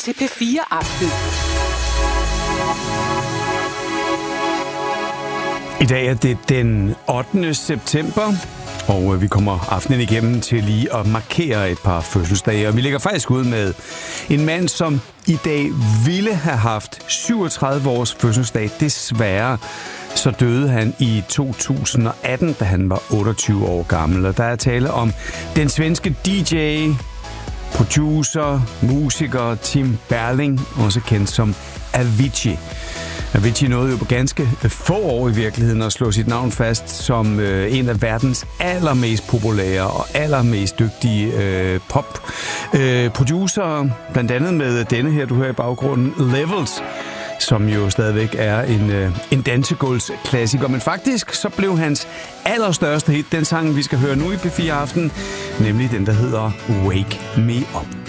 til P4 Aften. I dag er det den 8. september, og vi kommer aftenen igennem til lige at markere et par fødselsdage. Og vi lægger faktisk ud med en mand, som i dag ville have haft 37 års fødselsdag. Desværre så døde han i 2018, da han var 28 år gammel. Og der er tale om den svenske DJ, producer, musiker Tim Berling, også kendt som Avicii. Avicii nåede jo på ganske få år i virkeligheden at slå sit navn fast som en af verdens allermest populære og allermest dygtige pop-producer. Blandt andet med denne her, du hører i baggrunden, Levels, som jo stadigvæk er en dansegulvsklassiker. Men faktisk så blev hans allerstørste hit den sang, vi skal høre nu i P4 Aften, nemlig den, der hedder Wake Me Up.